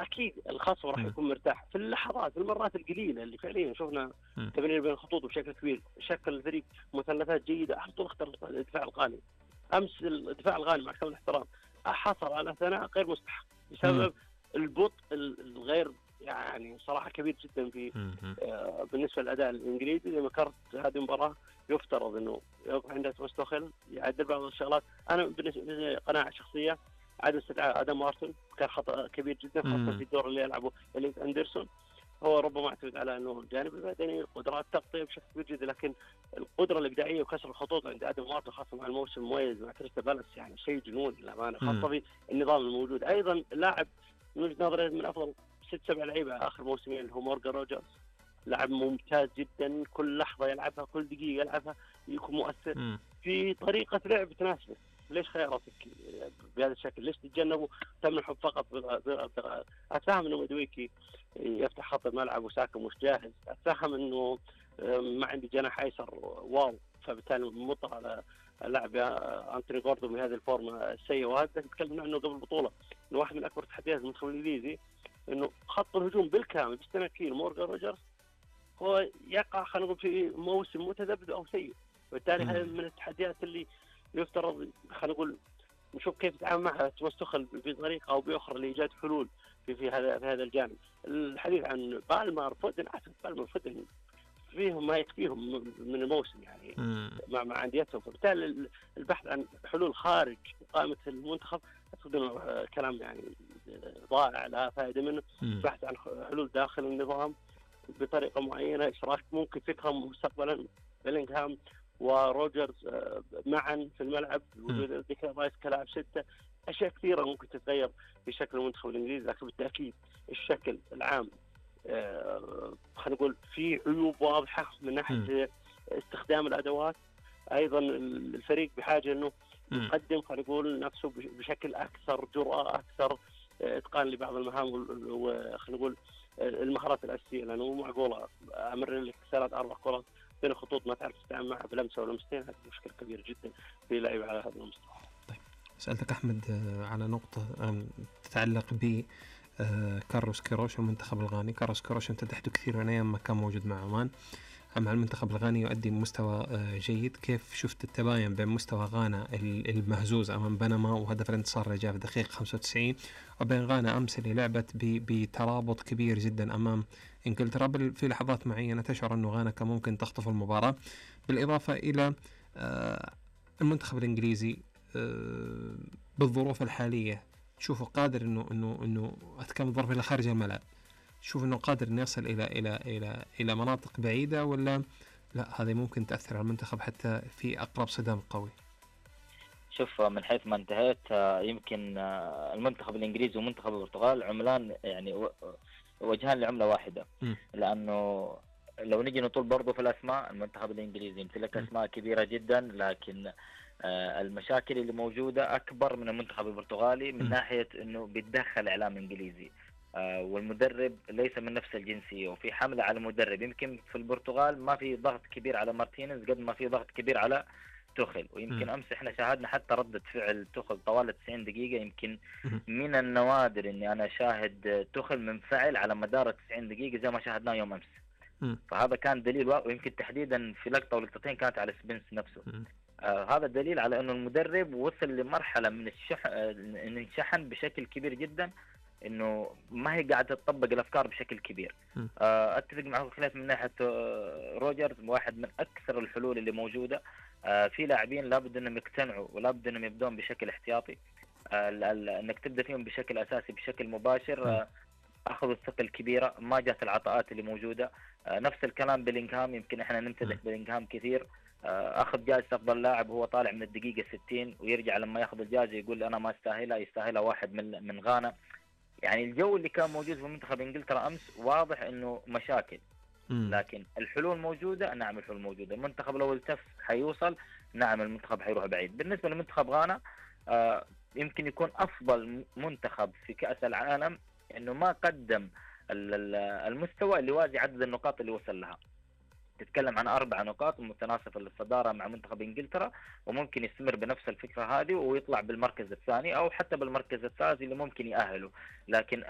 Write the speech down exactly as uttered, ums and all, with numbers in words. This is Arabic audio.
اكيد الخصم راح مم. يكون مرتاح في اللحظات، في المرات القليله اللي فعليا شفنا مم. تمرير بين الخطوط بشكل كبير، شكل الفريق مثلثات جيده. على طول اختار الدفاع الغاني. امس الدفاع الغاني مع كامل الاحترام حصل على ثناء غير مستحق مم. بسبب البطء الغير يعني صراحه كبير جدا في مم. آه، بالنسبه للاداء الانجليزي. زي ما ذكرت هذه المباراه يفترض انه يوقف عند توماس توخيل يعدل بعض الشغلات. انا بالنسبه لي قناعه شخصيه عدم استدعاء ادم وارتون كان خطا كبير جدا، خاصه مم. في الدور اللي يلعبه اليت اندرسون. هو ربما اعتمد على انه الجانب البدني، قدرات تغطيه بشكل كبير جدا، لكن القدره الابداعيه وكسر الخطوط عند ادم وارتون خاصه مع الموسم المميز مع كريستال بالاس يعني شيء جنون للامانه، مم. خاصه في النظام الموجود. ايضا لاعب من وجهه نظري من افضل ست سبع لعيبه اخر موسمين اللي هو مورجان روجرز، لاعب ممتاز جدا، كل لحظه يلعبها كل دقيقه يلعبها يكون مؤثر مم. في طريقه لعب تناسبه. ليش خياراتك بهذا الشكل؟ ليش تتجنبوا تمنحوا فقط بالغاء؟ اتفهم انه مدويكي يفتح خط الملعب وساكا مش جاهز، اتفهم انه ما عندي جناح ايسر واو، فبالتالي مضطر على اللاعب انتوني جوردون من هذه الفورمه السيئه. وهذا تكلمنا عنه قبل البطوله، انه واحد من اكبر تحديات المنتخب الانجليزي انه خط الهجوم بالكامل بالتنكيل مورغان روجرز هو يقع خلينا نقول في موسم متذبذب او سيء، وبالتالي هذه من التحديات اللي يفترض خلينا نقول نشوف كيف يتعامل معها توماس توخيل بطريقه او باخرى لايجاد حلول في في هذا في هذا الجانب. الحديث عن بالمر فودن، اعتقد بالمر فودن فيهم ما يكفيهم من الموسم يعني مم. مع مع انديتهم، فبالتالي البحث عن حلول خارج قائمه المنتخب اعتقد انه كلام يعني ضائع لا فائده منه. مم. البحث عن حلول داخل النظام بطريقه معينه، اشراك ممكن فكره مستقبلا بيلينغهام وروجرز معا في الملعب، وجود ديكلان رايس كلاعب سته، اشياء كثيره ممكن تتغير في شكل المنتخب الانجليزي. لكن بالتاكيد الشكل العام آه خلينا نقول في عيوب واضحه من ناحيه استخدام الادوات. ايضا الفريق بحاجه انه يقدم خلينا نقول نفسه بشكل اكثر جرأه، اكثر اتقان لبعض المهام وخلينا نقول المهارات الاساسيه، لانه مو معقوله امر لك ثلاث اربع كرات بين الخطوط ما تعرف تتعامل معها بلمسه ولمستين، هذا مشكله كبيره جدا في لعيبه على هذا المستوى. طيب سألتك أحمد على نقطة تتعلق ب كارلوس كيروش والمنتخب الغاني. كارلوس كيروش امتدحته كثير من أيام ما كان موجود مع عمان، مع المنتخب الغاني يؤدي مستوى جيد. كيف شفت التباين بين مستوى غانا المهزوز أمام بنما وهدف الانتصار اللي جاء في دقيقة خمسة وتسعين، وبين غانا أمس اللي لعبت بترابط كبير جدا أمام إنجلترا؟ في لحظات معينة تشعر أنه غانا كان ممكن تخطف المباراة. بالإضافة إلى المنتخب الإنجليزي بالظروف الحالية تشوفه قادر إنه إنه إنه أتكلم الظرف إلى خارج الملعب، شوف إنه قادر إنه يصل إلى إلى إلى إلى مناطق بعيدة، ولا لا هذه ممكن تأثر على المنتخب حتى في أقرب صدام قوي؟ شوف من حيث ما انتهيت يمكن المنتخب الإنجليزي ومنتخب البرتغال عملان يعني وجهان لعملة واحدة. م. لأنه لو نجي نطول برضو في الأسماء، المنتخب الإنجليزي يمتلك أسماء كبيرة جدا، لكن المشاكل اللي موجودة أكبر من المنتخب البرتغالي من م. ناحية أنه بيتدخل إعلام إنجليزي، والمدرب ليس من نفس الجنسية، وفي حملة على المدرب. يمكن في البرتغال ما في ضغط كبير على مارتينيز قد ما في ضغط كبير على توخيل، ويمكن أمس إحنا شاهدنا حتى ردة فعل توخيل طوال تسعين دقيقة. يمكن من النوادر إني أنا شاهد توخيل منفعل على مدار تسعين دقيقة زي ما شاهدناه يوم أمس. فهذا كان دليل، ويمكن تحديدا في لقطة ولقطتين كانت على سبنس نفسه. آه هذا دليل على إنه المدرب وصل لمرحلة من الشح إن انشحن بشكل كبير جدا، إنه ما هي قاعدة تطبق الأفكار بشكل كبير. آه أتفق معه خلاف من ناحية آه روجرز واحد من أكثر الحلول اللي موجودة. آه في لاعبين لابد انهم يقتنعوا ولابد انهم يبدون بشكل احتياطي، آه انك تبدا فيهم بشكل اساسي بشكل مباشر. آه اخذوا الثقه الكبيره، ما جات العطاءات اللي موجوده. آه نفس الكلام بلينغهام، يمكن احنا نمتدح بلينغهام كثير. آه اخذ جائزه افضل لاعب وهو طالع من الدقيقه ستين، ويرجع لما ياخذ الجائزه يقول انا ما استاهلها، يستاهلها واحد من من غانا. يعني الجو اللي كان موجود في منتخب انجلترا امس واضح انه مشاكل، لكن الحلول موجودة. نعم الحلول موجودة. المنتخب لو التف حيوصل، نعم المنتخب حيروح بعيد. بالنسبة لمنتخب غانا آه يمكن يكون أفضل منتخب في كأس العالم إنه ما قدم المستوى اللي يوازي عدد النقاط اللي وصل لها. تتكلم عن أربع نقاط متناسفة للصدارة مع منتخب إنجلترا، وممكن يستمر بنفس الفكرة هذه ويطلع بالمركز الثاني أو حتى بالمركز الثالث اللي ممكن يأهله. لكن